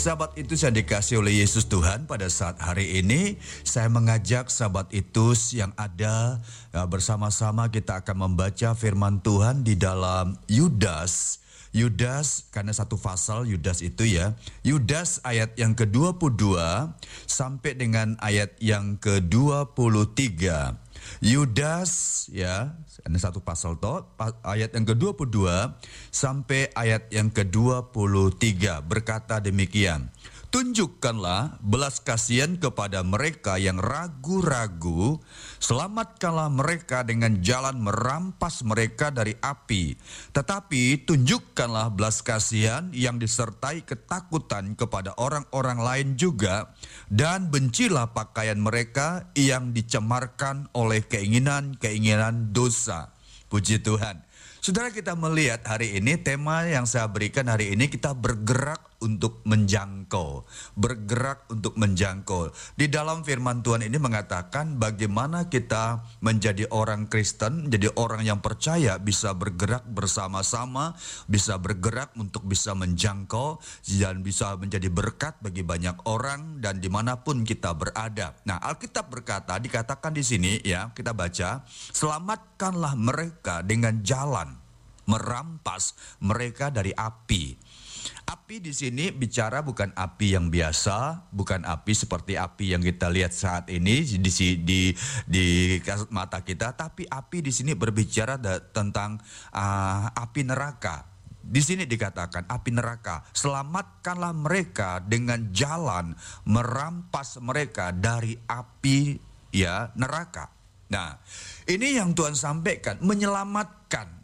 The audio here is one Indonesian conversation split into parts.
Sahabat itu saya dikasih oleh Yesus Tuhan pada saat hari ini. Saya mengajak sahabat itu yang ada bersama-sama kita akan membaca firman Tuhan di dalam Yudas. Yudas, karena satu pasal Yudas itu ya. Yudas ayat yang ke-22 sampai dengan ayat yang ke-23. Yudas ya, ada satu pasal toh, ayat yang ke-22 sampai ayat yang ke-23 berkata demikian. Tunjukkanlah belas kasihan kepada mereka yang ragu-ragu, selamatkanlah mereka dengan jalan merampas mereka dari api. Tetapi tunjukkanlah belas kasihan yang disertai ketakutan kepada orang-orang lain juga, dan bencilah pakaian mereka yang dicemarkan oleh keinginan-keinginan dosa. Puji Tuhan. Saudara, kita melihat hari ini tema yang saya berikan hari ini, kita bergerak untuk menjangkau. Bergerak untuk menjangkau. Di dalam firman Tuhan ini mengatakan bagaimana kita menjadi orang Kristen, menjadi orang yang percaya bisa bergerak bersama-sama, bisa bergerak untuk bisa menjangkau dan bisa menjadi berkat bagi banyak orang dan dimanapun kita berada. Nah, Alkitab berkata, dikatakan di sini ya, kita baca, selamatkanlah mereka dengan jalan merampas mereka dari api. Api di sini bicara bukan api yang biasa, bukan api seperti api yang kita lihat saat ini di kasat mata kita, tapi api di sini berbicara tentang api neraka. Di sini dikatakan api neraka. Selamatkanlah mereka dengan jalan merampas mereka dari api ya neraka. Nah, ini yang Tuhan sampaikan, menyelamatkan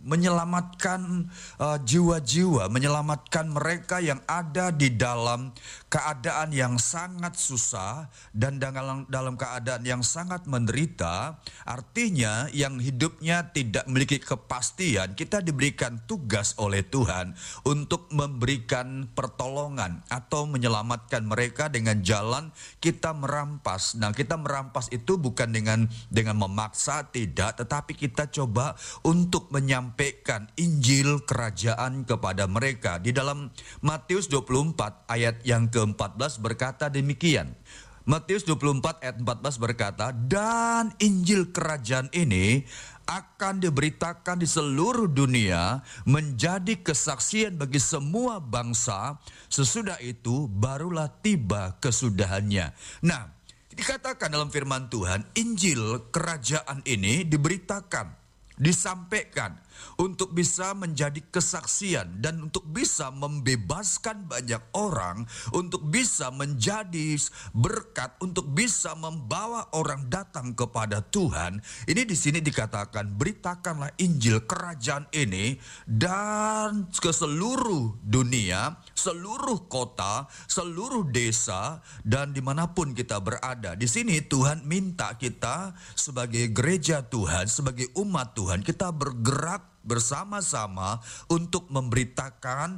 jiwa-jiwa, menyelamatkan mereka yang ada di dalam keadaan yang sangat susah dan dalam keadaan yang sangat menderita. Artinya yang hidupnya tidak memiliki kepastian, kita diberikan tugas oleh Tuhan untuk memberikan pertolongan atau menyelamatkan mereka dengan jalan kita merampas. Nah, kita merampas itu bukan dengan memaksa, tidak, tetapi kita coba untuk menyampaikan Injil kerajaan kepada mereka. Di dalam Matius 24 ayat yang ke-14 berkata demikian. Matius 24 ayat 14 berkata, dan Injil kerajaan ini akan diberitakan di seluruh dunia menjadi kesaksian bagi semua bangsa, sesudah itu barulah tiba kesudahannya. Nah, dikatakan dalam firman Tuhan, Injil kerajaan ini diberitakan, disampaikan untuk bisa menjadi kesaksian dan untuk bisa membebaskan banyak orang, untuk bisa menjadi berkat, untuk bisa membawa orang datang kepada Tuhan. Ini di sini dikatakan, beritakanlah Injil kerajaan ini dan ke seluruh dunia, seluruh kota, seluruh desa, dan dimanapun kita berada. Di sini Tuhan minta kita sebagai gereja Tuhan, sebagai umat Tuhan, kita bergerak bersama-sama untuk memberitakan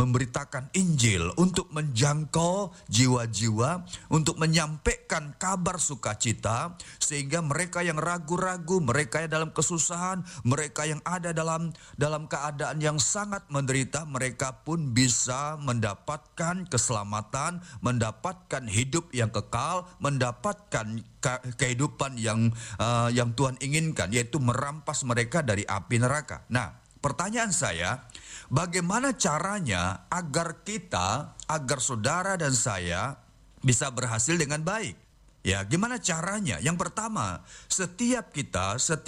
Injil, untuk menjangkau jiwa-jiwa, untuk menyampaikan kabar sukacita, sehingga mereka yang ragu-ragu, mereka yang dalam kesusahan, mereka yang ada dalam keadaan yang sangat menderita, mereka pun bisa mendapatkan keselamatan, mendapatkan hidup yang kekal, mendapatkan kehidupan yang Tuhan inginkan, yaitu merampas mereka dari api neraka. Nah, pertanyaan saya, bagaimana caranya agar saudara dan saya bisa berhasil dengan baik? Ya, gimana caranya? Yang pertama, setiap